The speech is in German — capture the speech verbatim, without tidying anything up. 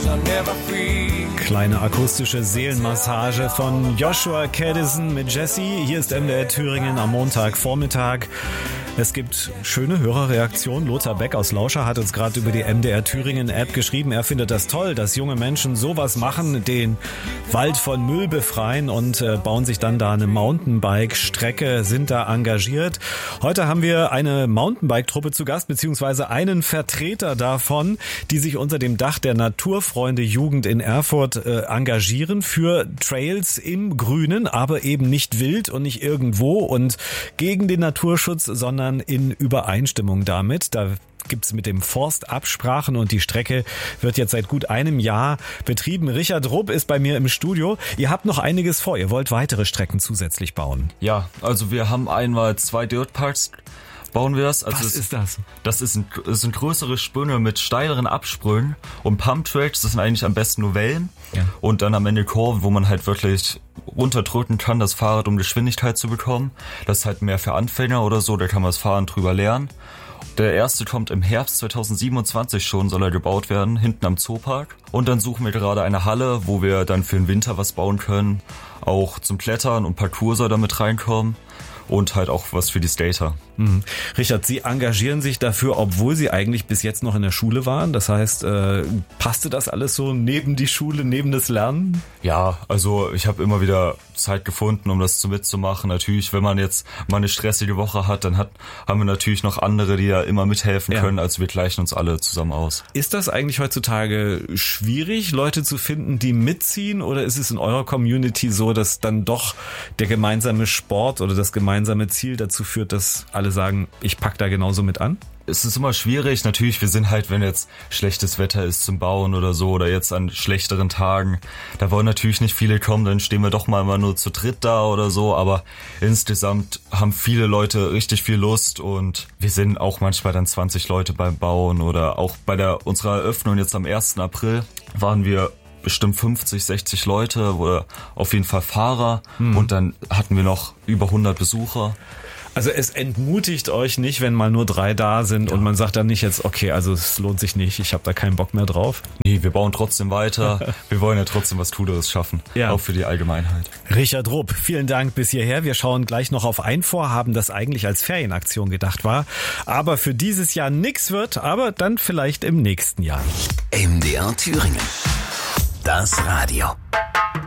Kleine akustische Seelenmassage von Joshua Kadison mit Jesse. Hier ist M D R Thüringen am Montagvormittag. Es gibt schöne Hörerreaktionen. Lothar Beck aus Lauscher hat uns gerade über die M D R Thüringen App geschrieben. Er findet das toll, dass junge Menschen sowas machen, den Wald von Müll befreien und äh, bauen sich dann da eine Mountainbike-Strecke, sind da engagiert. Heute haben wir eine Mountainbike-Truppe zu Gast, beziehungsweise einen Vertreter davon, die sich unter dem Dach der Naturfreunde Jugend in Erfurt äh, engagieren für Trails im Grünen, aber eben nicht wild und nicht irgendwo und gegen den Naturschutz, sondern in Übereinstimmung damit. Da gibt's mit dem Forst Absprachen und die Strecke wird jetzt seit gut einem Jahr betrieben. Richard Rupp ist bei mir im Studio. Ihr habt noch einiges vor. Ihr wollt weitere Strecken zusätzlich bauen. Ja, also wir haben einmal zwei Dirtparks. Bauen wir das? Also Was es, ist das? Das ist ein, das sind größere Sprünge mit steileren Absprüngen und Pumptracks, das sind eigentlich am besten nur Wellen ja. Und dann am Ende Kurven, wo man halt wirklich runterdrücken kann, das Fahrrad, um Geschwindigkeit zu bekommen. Das ist halt mehr für Anfänger oder so, da kann man das Fahren drüber lernen. Der erste kommt im Herbst zweitausendsiebenundzwanzig schon, soll er gebaut werden, hinten am Zoopark. Und dann suchen wir gerade eine Halle, wo wir dann für den Winter was bauen können. Auch zum Klettern und Parkour soll da mit reinkommen. Und halt auch was für die Skater. Mhm. Richard, Sie engagieren sich dafür, obwohl Sie eigentlich bis jetzt noch in der Schule waren. Das heißt, äh, passte das alles so neben die Schule, neben das Lernen? Ja, also ich habe immer wieder Zeit gefunden, um das zu mitzumachen. Natürlich, wenn man jetzt mal eine stressige Woche hat, dann hat, haben wir natürlich noch andere, die ja immer mithelfen können. Ja. Also wir gleichen uns alle zusammen aus. Ist das eigentlich heutzutage schwierig, Leute zu finden, die mitziehen? Oder ist es in eurer Community so, dass dann doch der gemeinsame Sport oder das gemeinsame Ziel dazu führt, dass alle sagen, ich pack da genauso mit an? Es ist immer schwierig. Natürlich, wir sind halt, wenn jetzt schlechtes Wetter ist zum Bauen oder so oder jetzt an schlechteren Tagen, da wollen natürlich nicht viele kommen, dann stehen wir doch mal immer nur zu dritt da oder so, aber insgesamt haben viele Leute richtig viel Lust und wir sind auch manchmal dann zwanzig Leute beim Bauen oder auch bei der unserer Eröffnung jetzt am ersten April waren wir bestimmt fünfzig, sechzig Leute oder auf jeden Fall Fahrer hm. und dann hatten wir noch über hundert Besucher. Also es entmutigt euch nicht, wenn mal nur drei da sind ja. Und man sagt dann nicht jetzt, okay, also es lohnt sich nicht, ich habe da keinen Bock mehr drauf. Nee, wir bauen trotzdem weiter. Wir wollen ja trotzdem was Cooleres schaffen, ja. Auch für die Allgemeinheit. Richard Rupp, vielen Dank bis hierher. Wir schauen gleich noch auf ein Vorhaben, das eigentlich als Ferienaktion gedacht war, aber für dieses Jahr nix wird, aber dann vielleicht im nächsten Jahr. M D R Thüringen. Das Radio.